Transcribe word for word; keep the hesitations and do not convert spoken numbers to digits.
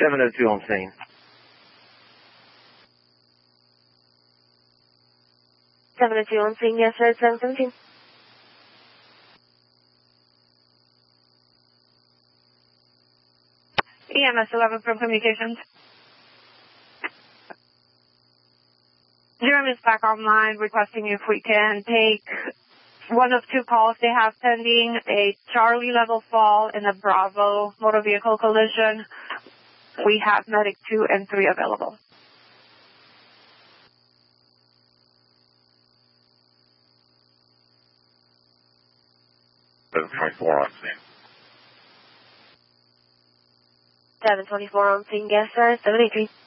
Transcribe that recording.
seven oh two on scene. seven oh two on scene, yes, sir, seven seventeen. E M S eleven from Communications. Jeremy is back online requesting if we can take one of two calls they have pending, a Charlie level fall and a Bravo motor vehicle collision. We have medic two and three available. seven twenty-four on scene. seven twenty-four on scene, yes, sir, seven eighteen.